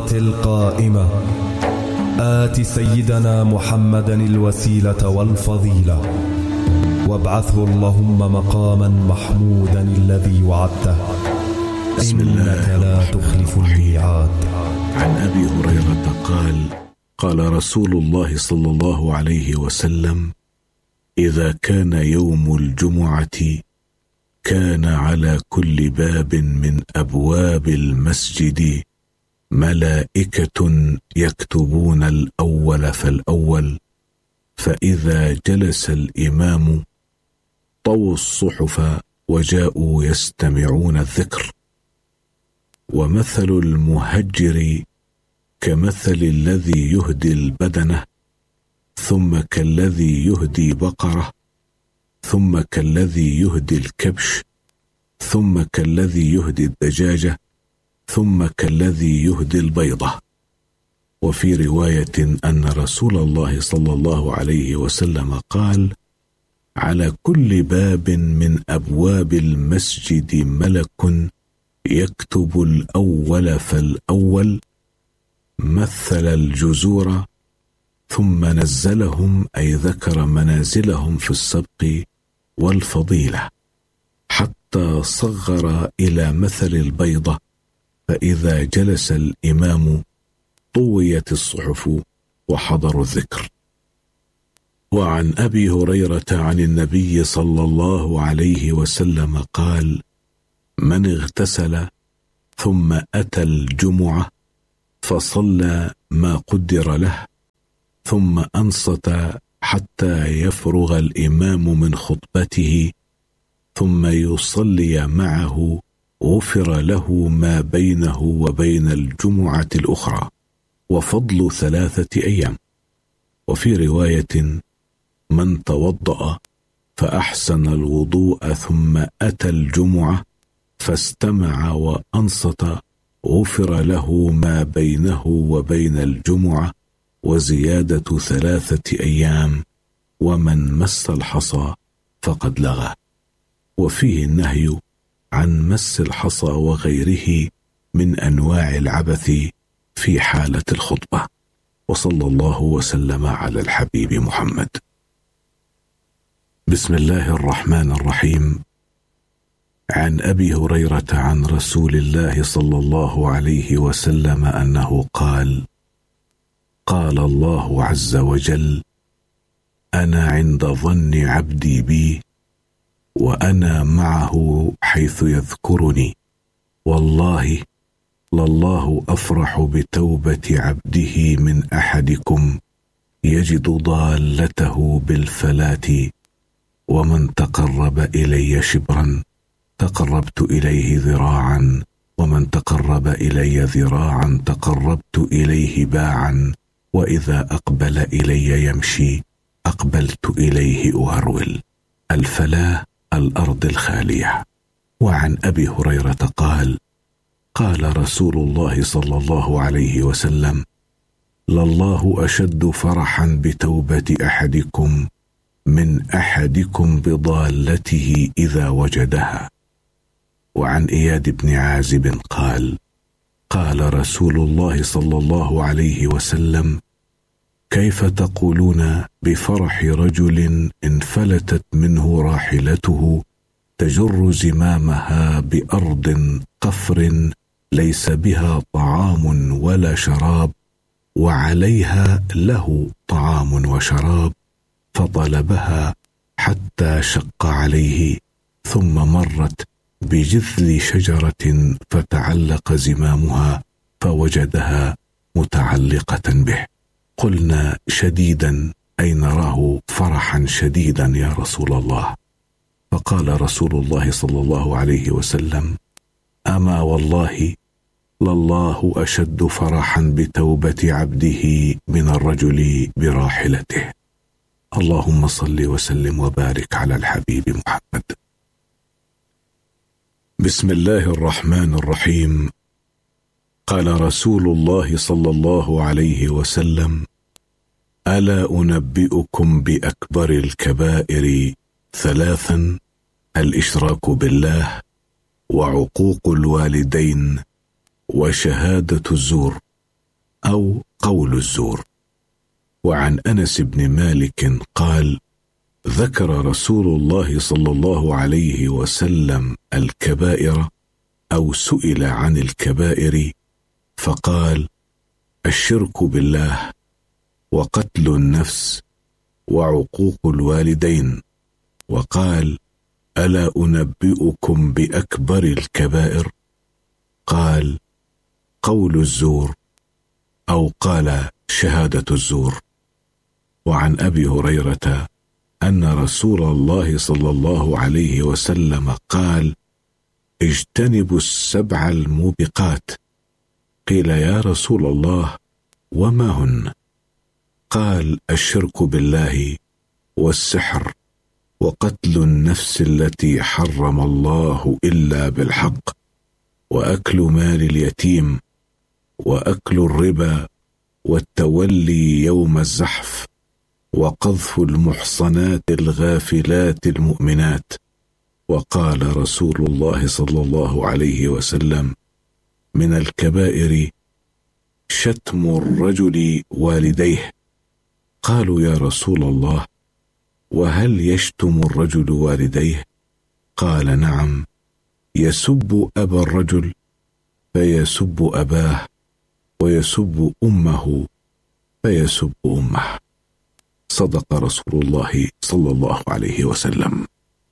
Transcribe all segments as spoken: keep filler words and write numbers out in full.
الصلاة القائمة آت سيدنا محمدا الوسيلة والفضيلة وابعثه اللهم مقاما محمودا الذي وعدته بسم إنك لا تخلف الميعاد. عن أبي هريرة قال قال رسول الله صلى الله عليه وسلم: إذا كان يوم الجمعة كان على كل باب من أبواب المسجد ملائكة يكتبون الأول فالأول، فإذا جلس الإمام طووا الصحف وجاءوا يستمعون الذكر. ومثل المهجر كمثل الذي يهدي البدنة ثم كالذي يهدي بقرة ثم كالذي يهدي الكبش ثم كالذي يهدي الدجاجة ثم كالذي يهدي البيضة. وفي رواية أن رسول الله صلى الله عليه وسلم قال: على كل باب من أبواب المسجد ملك يكتب الأول فالأول، مثل الجزور ثم نزلهم، أي ذكر منازلهم في السبق والفضيلة، حتى صغر إلى مثل البيضة، فإذا جلس الإمام طويت الصحف وحضروا الذكر. وعن أبي هريرة عن النبي صلى الله عليه وسلم قال: من اغتسل ثم أتى الجمعة فصلى ما قدر له ثم أنصت حتى يفرغ الإمام من خطبته ثم يصلي معه، غفر له ما بينه وبين الجمعة الأخرى، وفضل ثلاثة أيام. وفي رواية: من توضأ فأحسن الوضوء ثم أتى الجمعة فاستمع وأنصت، غفر له ما بينه وبين الجمعة وزيادة ثلاثة أيام، ومن مس الحصى فقد لغى. وفيه النهي عن مس الحصى وغيره من أنواع العبث في حالة الخطبة. وصلى الله وسلم على الحبيب محمد. بسم الله الرحمن الرحيم. عن أبي هريرة عن رسول الله صلى الله عليه وسلم أنه قال: قال الله عز وجل: أنا عند ظن عبدي بي وأنا معه حيث يذكرني، والله لله أفرح بتوبة عبده من أحدكم يجد ضالته بالفلاة، ومن تقرب إلي شبرا تقربت إليه ذراعا، ومن تقرب إلي ذراعا تقربت إليه باعا، وإذا أقبل إلي يمشي أقبلت إليه أهرول. الفلاة الأرض الخالية. وعن أبي هريرة قال: قال رسول الله صلى الله عليه وسلم: لله أشد فرحا بتوبة أحدكم من أحدكم بضالته إذا وجدها. وعن إياد بن عازب قال: قال رسول الله صلى الله عليه وسلم: كيف تقولون بفرح رجل انفلتت منه راحلته تجر زمامها بأرض قفر ليس بها طعام ولا شراب، وعليها له طعام وشراب، فطلبها حتى شق عليه، ثم مرت بجذل شجرة فتعلق زمامها فوجدها متعلقة به. قلنا: شديدا، أي نراه فرحا شديدا يا رسول الله؟ فقال رسول الله صلى الله عليه وسلم: أما والله لله أشد فرحا بتوبة عبده من الرجل براحلته. اللهم صل وسلم وبارك على الحبيب محمد. بسم الله الرحمن الرحيم. قال رسول الله صلى الله عليه وسلم: ألا أنبئكم بأكبر الكبائر ثلاثا: الإشراك بالله، وعقوق الوالدين، وشهادة الزور. أو قول الزور. وعن أنس بن مالك قال: ذكر رسول الله صلى الله عليه وسلم الكبائر أو سئل عن الكبائر فقال: الشرك بالله، وقتل النفس، وعقوق الوالدين. وقال: ألا أنبئكم بأكبر الكبائر؟ قال: قول الزور، أو قال شهادة الزور. وعن أبي هريرة أن رسول الله صلى الله عليه وسلم قال: اجتنبوا السبع الموبقات. قيل: يا رسول الله وما هن؟ قال: الشرك بالله، والسحر، وقتل النفس التي حرم الله إلا بالحق، وأكل مال اليتيم، وأكل الربا، والتولي يوم الزحف، وقذف المحصنات الغافلات المؤمنات. وقال رسول الله صلى الله عليه وسلم: من الكبائر شتم الرجل والديه. قالوا: يا رسول الله، وهل يشتم الرجل والديه؟ قال: نعم، يسب أبا الرجل فيسب أباه، ويسب أمه فيسب أمه. صدق رسول الله صلى الله عليه وسلم.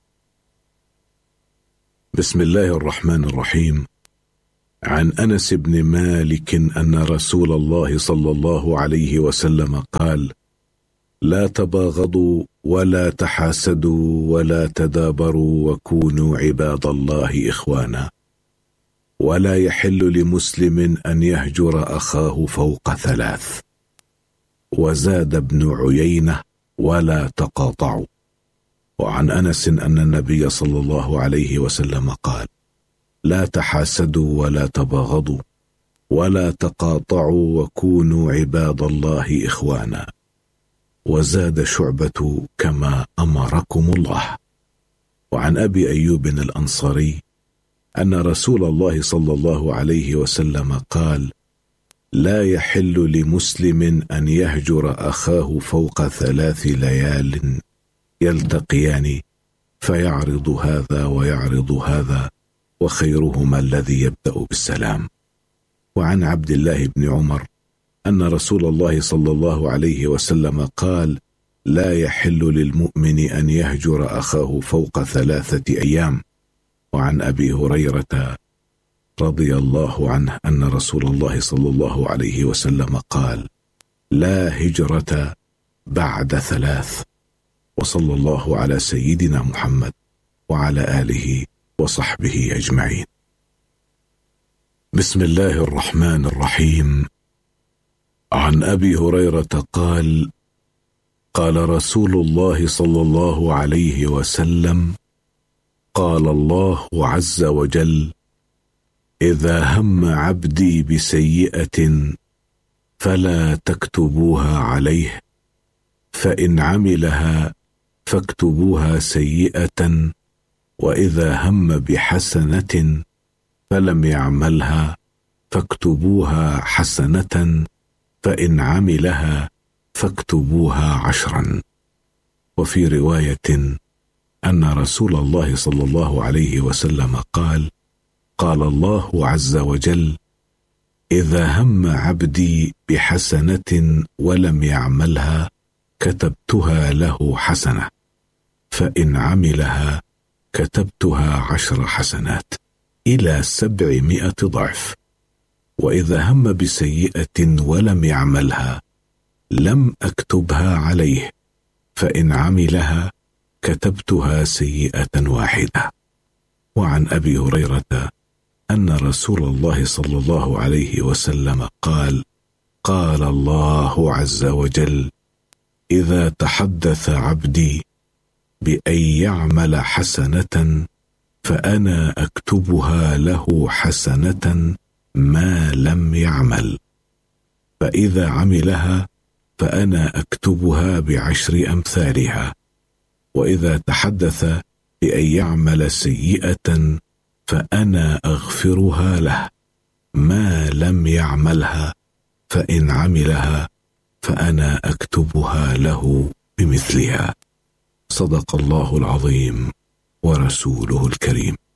بسم الله الرحمن الرحيم. عن أنس بن مالك أن رسول الله صلى الله عليه وسلم قال: لا تباغضوا ولا تحاسدوا ولا تدابروا، وكونوا عباد الله إخوانا. ولا يحل لمسلم أن يهجر أخاه فوق ثلاث. وزاد ابن عيينة: ولا تقاطعوا. وعن أنس أن النبي صلى الله عليه وسلم قال: لا تحاسدوا ولا تباغضوا ولا تقاطعوا، وكونوا عباد الله إخوانا. وزاد شعبة: كما أمركم الله. وعن أبي أيوب الأنصاري أن رسول الله صلى الله عليه وسلم قال: لا يحل لمسلم أن يهجر أخاه فوق ثلاث ليال يلتقيان فيعرض هذا ويعرض هذا، وخيرهما الذي يبدأ بالسلام. وعن عبد الله بن عمر أن رسول الله صلى الله عليه وسلم قال: لا يحل للمؤمن أن يهجر أخاه فوق ثلاثة أيام. وعن أبي هريرة رضي الله عنه أن رسول الله صلى الله عليه وسلم قال: لا هجرة بعد ثلاث. وصلى الله على سيدنا محمد وعلى آله وصحبه أجمعين. بسم الله الرحمن الرحيم. عن أبي هريرة قال: قال رسول الله صلى الله عليه وسلم: قال الله عز وجل: إذا هم عبدي بسيئة فلا تكتبوها عليه، فإن عملها فاكتبوها سيئة، وإذا هم بحسنة فلم يعملها فاكتبوها حسنة، فإن عملها فاكتبوها عشرا. وفي رواية أن رسول الله صلى الله عليه وسلم قال: قال الله عز وجل: إذا هم عبدي بحسنة ولم يعملها كتبتها له حسنة، فإن عملها كتبتها عشر حسنات إلى سبعمائة ضعف. وإذا هم بسيئة ولم يعملها لم أكتبها عليه، فإن عملها كتبتها سيئة واحدة. وعن أبي هريرة أن رسول الله صلى الله عليه وسلم قال: قال الله عز وجل: إذا تحدث عبدي بأن يعمل حسنة فأنا أكتبها له حسنة ما لم يعمل، فإذا عملها فأنا أكتبها بعشر أمثالها، وإذا تحدث بأن يعمل سيئة فأنا أغفرها له ما لم يعملها، فإن عملها فأنا أكتبها له بمثلها. صدق الله العظيم ورسوله الكريم.